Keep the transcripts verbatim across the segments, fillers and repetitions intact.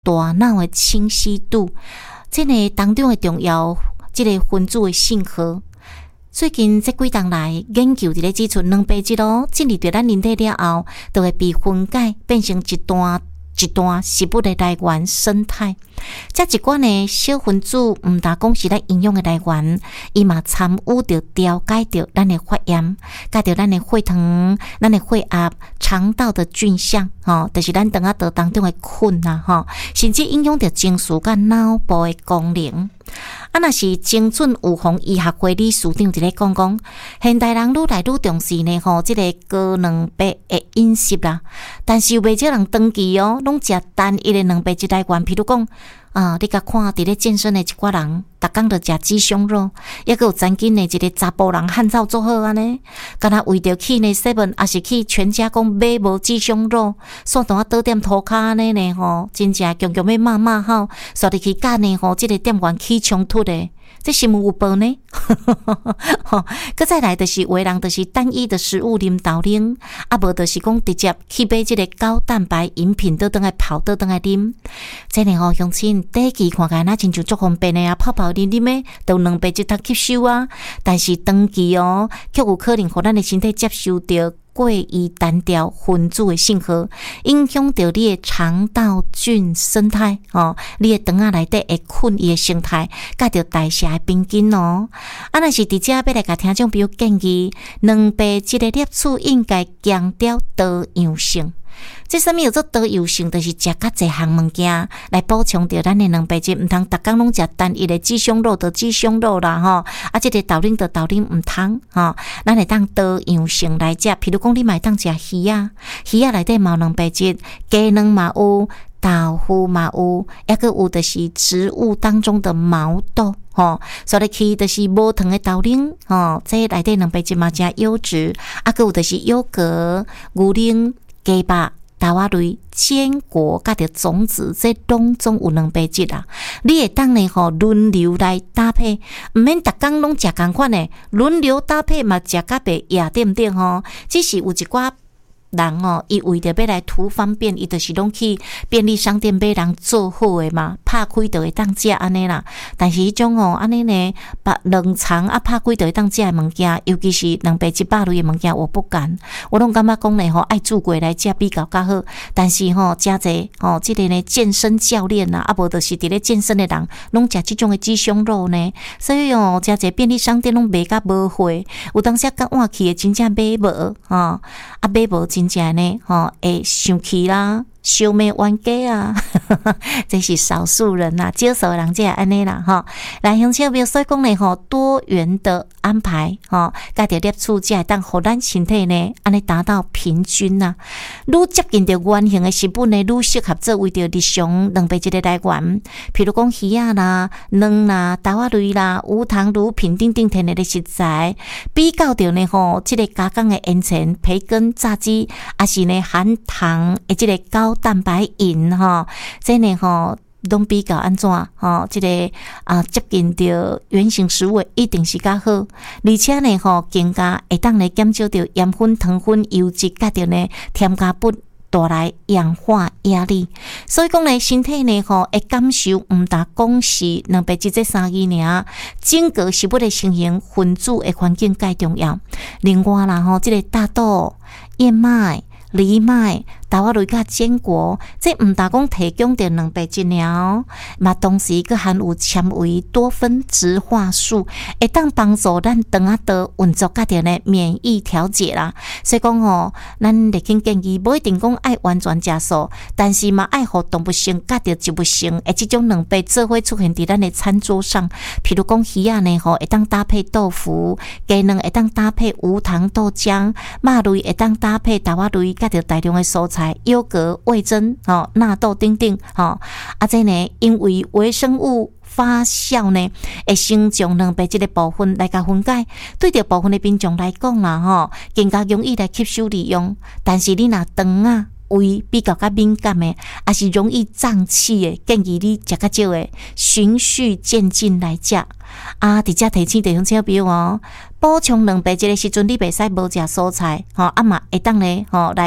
大脑的清晰度，这个当中的重要，这个分子的性和。最近这几档来研究伫咧指出，蛋白质咯进入到咱人体了后，就会被分解变成一段一段食物的来源生态。这一寡呢小分子毋但讲是咱营养的来源，伊嘛参与着调解着咱的发炎，甲着咱的血糖、咱的血压、肠道的菌相，吼，就是咱肠仔道当中的菌啦，吼，甚至影响着情绪甲脑部的功能。啊，若是精准预防医学会理事长伫咧讲讲，现代人愈来愈重视呢，吼，即个高蛋白的饮食啦，但是有袂少人长期哦，拢食单一的蛋白质来源，譬如讲。啊！你甲看伫咧健身的一寡人，逐工着食鸡胸肉，抑个有曾经的一个查甫人汉草做好安尼，敢若为着去呢 seven， 也是去全家讲买无鸡胸肉，煞当啊倒点涂骹安尼呢吼，真正强强要骂骂吼，煞入去甲呢吼，即个店员起冲突的。这新闻有报呢，吼，搁再来就是有的人就是单一的食物啉豆奶，啊无就是讲直接去买这个高蛋白饮品，倒转来泡，倒转来啉。这呢吼，乡亲第一看起来那真就足方便的啊，泡泡啉啉的，都蛋白质通吸收啊。但是长期哦，却有可能互咱的身体接受到过于单调分子的信号，影响到你的肠道菌生态哦，你的肠仔内底会菌伊的生态，甲着代谢的平均哦。啊，若是伫遮要来甲听众朋友建议，蛋白质的摄取应该强调多样性。这啥物叫做多样性？就是食较侪项物件来补充着咱的蛋白质，毋通逐工拢食单一的鸡胸肉，就鸡胸肉啦吼。啊，这个豆奶就豆奶，毋通吼。咱会当多样性来食，譬如讲你嘛会当食鱼啊，鱼啊内底嘛有蛋白质，鸡卵嘛有，豆腐嘛有，抑个有就是植物当中的毛豆。吼，所以去就是无糖的豆奶，吼，这内底蛋白质嘛真优质，啊，个有就是优格、牛奶、鸡肉。豆仔类、坚果、甲着种子，这拢总有蛋白质啊！你会当呢吼轮流来搭配，毋免逐工拢食共款的，轮流搭配嘛食甲袂野对毋对吼？只是有一寡人哦，伊为着要来图方便，伊就是拢去便利商店买人做好的嘛，拍开就会当食安尼啦。但是迄种哦，安尼呢，把冷藏啊拍开就会当食的物件，尤其是蛋白质肉类的物件，我不敢。我拢感觉讲呢吼，爱煮过来食比较较好。但是吼，真侪吼，即个呢健身教练呐，啊无就是伫咧健身的人，拢食即种的鸡胸肉呢。所以哦，真侪便利商店拢卖甲无货，有当时甲换去的真正买无吼，啊买无。真正呢，吼，会生气啦，烧灭冤家啊，这是少数人呐，少数人才安尼啦，吼。来，乡亲朋友，所以讲呢，吼，多元的安排，吼，甲着摄取，才会当互咱身体呢，安尼达到平均呐。愈接近着原型的食物呢，愈适合作为着日常蛋白质的来源。譬如讲鱼啊啦、卵啦、豆仔类啦、无糖乳品等等天然的食材，比较着呢，吼，即个加工的烟尘、培根、炸鸡，也是呢含糖的即个高蛋白饮吼，这呢吼拢比较安怎吼？这个啊接近着原型食物一定是较好，而且呢吼更加会当来减少着盐分、糖分、油脂，甲着呢添加物带来氧化压力。所以讲呢，身体呢吼会感受毋但讲是蛋白质这三个尔，整个食物的成型分子的环境介重要。另外啦吼，这个大豆、燕麦、藜麦、豆仔类甲坚果，这毋但讲提供着蛋白质了，嘛同时佫含有纤维、多酚、植化素，会当帮助咱肠仔道运作甲着呢免疫调节啦。所以讲吼，咱立经建议，无一定讲爱完全食素，但是嘛爱互动物性甲着植物性，诶，即种蛋白做伙出现伫咱的餐桌上。譬如讲鱼啊呢吼，会当搭配豆腐；鸡卵会当搭配无糖豆浆；肉类会当搭配豆仔类。加着大量的蔬菜、优格、味噌、吼纳豆等等，吼啊，这呢，因为微生物发酵呢，会先将蛋白质的部分来甲分解，对着部分的品种来讲啦，吼更加容易来吸收利用。但是你若肠啊胃比较较敏感的，也是容易胀气的，建议你食较少的，循序渐进来食。啊，伫遮提醒着乡亲朋友哦，补充蛋白质的时阵，你袂使无食蔬菜，吼啊嘛会当咧，吼来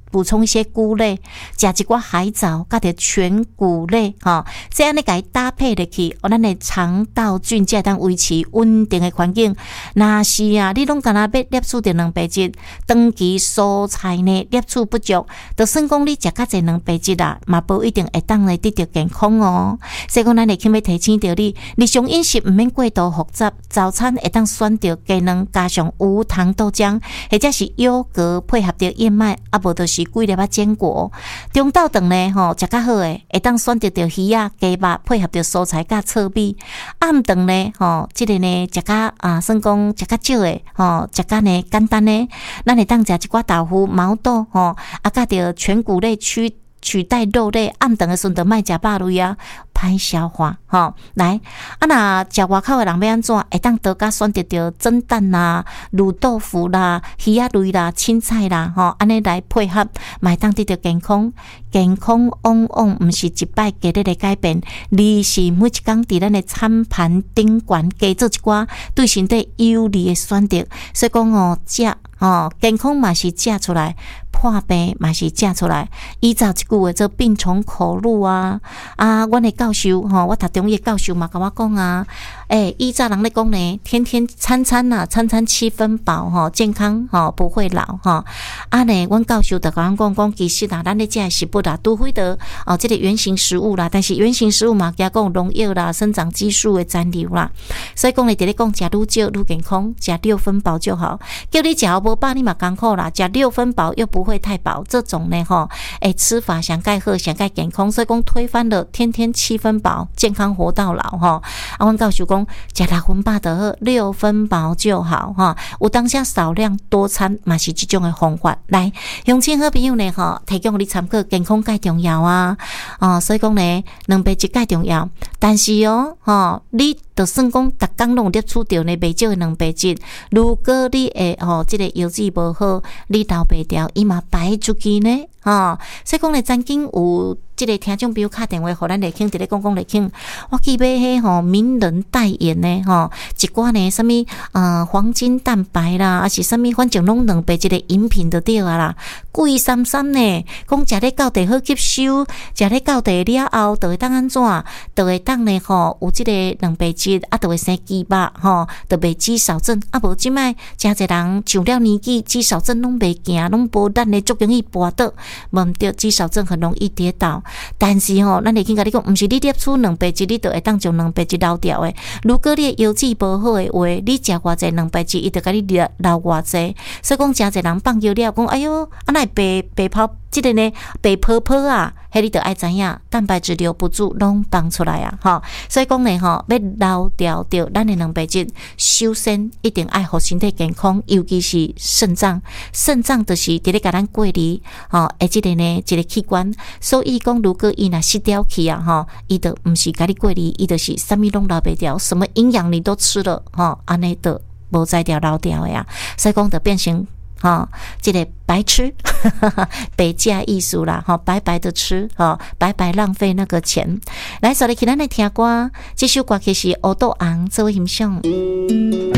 补充一些菇类，食一寡海藻，甲着全谷类，吼，这样你甲伊搭配落去，哦，咱的肠道菌才会当维持稳定的环境。若是啊，你拢干那要摄取着蛋白质，长期蔬菜呢摄取不足，就算讲你食较济蛋白质啦，嘛无一定会当来得到健康哦。所以讲，咱会去要提醒着你，日常饮食毋免过度复杂，早餐会当选择鸡卵加上无糖豆浆，或者是优格配合着燕麦，啊无就是几粒仔坚果。中昼顿呢，吼食较好诶，会当选择着鱼啊、鸡肉配合着蔬菜甲糙米。暗顿呢，吼，即个呢食较啊，算讲食较少诶，吼食较呢简单呢，咱会当食一寡豆腐、毛豆，吼啊，甲着全谷类取取代肉类。暗顿诶时阵，莫食肉类啊。歹消化，吼，来啊！那食外口的人要安怎？会当多加选择着蒸蛋啦、卤豆腐啦、鱼仔类啦、青菜啦，吼，安尼来配合，嘛会当得到健康。健康往往毋是一摆加日的改变，而是每一工伫咱的餐盘顶悬加做一寡对身体有利的选择。所以讲哦，食哦，健康嘛是食出来，破病嘛是食出来。依照一句话做病从口入啊！啊，阮的教授吼，我读中医教授嘛，甲我讲啊，诶，依照人咧讲呢，天天餐餐呐、啊，餐餐七分饱吼，健康吼不会老吼。啊呢，阮教授就甲阮讲讲，其实啊，咱咧食的食物啦，除非的哦，这个原型食物啦，但是原型食物嘛，加讲农药啦、生长激素的残留啦，所以讲咧，伫咧讲食愈少愈健康，食六分饱就好。叫你食无饱，你嘛艰苦啦，食六分饱又不会太饱，这种呢吼，诶，吃法上盖好，上盖健康，所以讲推翻了天天七分饱，健康活到老吼。啊，阮教授讲，食六分饱就好，六分饱就好哈。有当下少量多餐嘛是这种的方法。来，乡亲好朋友呢吼，提供你参考，健康介重要啊。哦，所以讲呢，蛋白质介重要，但是哦，吼，你就算讲逐工拢摄取到呢袂少的蛋白质，如果你诶吼，即、这个腰子无好，你流袂掉，伊嘛排出去呢。哦，所以讲咧，曾经有即个听众朋友打电话，互咱来听，伫咧讲讲来听，我去买迄吼名人代言呢，吼一寡呢，什么呃黄金蛋白啦，还是什么，反正拢蛋白质的饮品就对啊啦，贵三三呢，讲食咧到地好吸收，食咧到地了后，就会当安怎？就会当呢吼有即个蛋白质，啊，就会生肌肉吼，就袂肌少症，啊无即摆真侪人上了年纪，肌少症拢袂行，拢无咱的足容易跋倒。无毋对，肌少症很容易跌倒，但是吼、哦，咱会去甲你讲，毋是你摄取蛋白质，你就会当将蛋白质流掉诶。如果你的腰子无好诶话，你食偌济蛋白质，伊就甲你流流偌济。所以讲，真侪人放尿了，讲哎哟，啊那白白泡，即、這個呢白泡泡啊，迄你就爱知影，蛋白质留不住，拢放出来啊，吼。所以讲呢，吼，要流掉掉咱的蛋白质，首先一定爱互身体健康，尤其是肾脏，肾脏就是伫咧甲咱过滤，吼，诶，即个呢一个器官。所以讲，如果伊若失掉去啊，吼，伊就毋是甲你过滤，伊就是啥物拢流袂掉，什么营养你都吃了，吼，安尼就无再掉流掉呀。所以讲，就变成。哈、哦，这个白吃，白价艺术啦，哈、哦，白白的吃，哈、哦，白白浪费那个钱。来，所以咱来听歌，这首歌曲是《乌豆红》作为欣赏。